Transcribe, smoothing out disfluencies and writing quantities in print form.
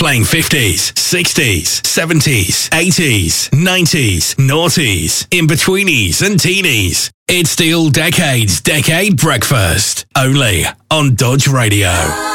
Playing 50s, 60s, 70s, 80s, 90s, noughties, in-betweenies and teenies. It's the All Decades Decade Breakfast, only on Dodge Radio.